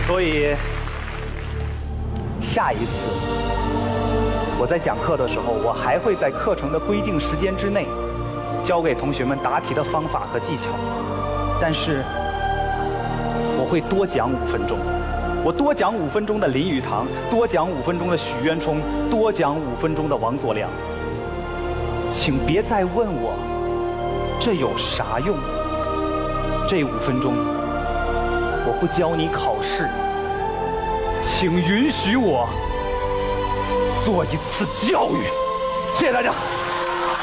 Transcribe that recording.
所以下一次我在讲课的时候，我还会在课程的规定时间之内教给同学们答题的方法和技巧，但是我会多讲5分钟。我多讲5分钟的林语堂，多讲5分钟的许渊冲，多讲5分钟的王佐良。请别再问我这有啥用。这5分钟我不教你考试，请允许我做一次教育。谢谢大家。